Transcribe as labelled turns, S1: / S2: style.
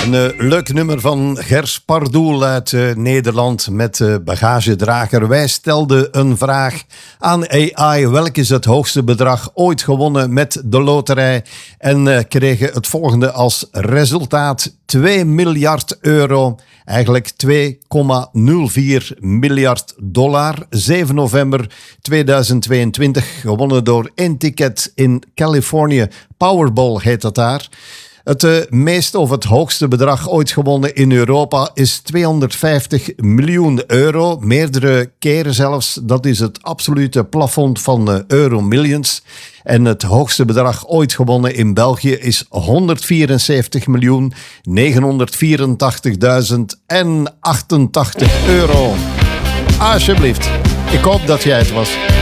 S1: Een leuk nummer van Gers Pardoel uit Nederland met bagagedrager. Wij stelden een vraag aan AI. Welk is het hoogste bedrag ooit gewonnen met de loterij? En kregen het volgende als resultaat: 2 miljard euro. Eigenlijk 2,04 miljard dollar. 7 november 2022. Gewonnen door één ticket in Californië. Powerball heet dat daar. Het meeste of het hoogste bedrag ooit gewonnen in Europa is 250 miljoen euro. Meerdere keren zelfs. Dat is het absolute plafond van Euro Millions. En het hoogste bedrag ooit gewonnen in België is 174.984.088 euro. Alsjeblieft. Ik hoop dat jij het was.